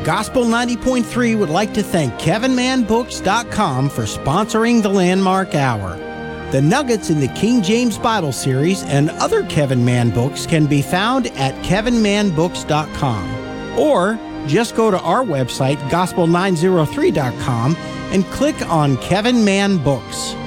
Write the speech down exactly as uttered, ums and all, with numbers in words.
Gospel ninety point three would like to thank Kevin Man Books dot com for sponsoring the Landmark Hour. The nuggets in the King James Bible series and other Kevin Man books can be found at Kevin Man Books dot com. Or just go to our website, Gospel nine oh three dot com, and click on Kevin Man Books.